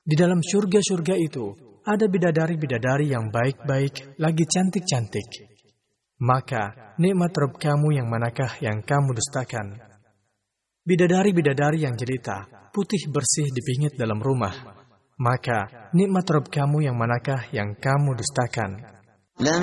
Di dalam surga-surga itu, ada bidadari-bidadari yang baik-baik, lagi cantik-cantik. Maka, nikmat Rabb kamu yang manakah yang kamu dustakan? Bidadari-bidadari yang jelita, putih bersih dipingit dalam rumah. Maka, nikmat Rabb kamu yang manakah yang kamu dustakan?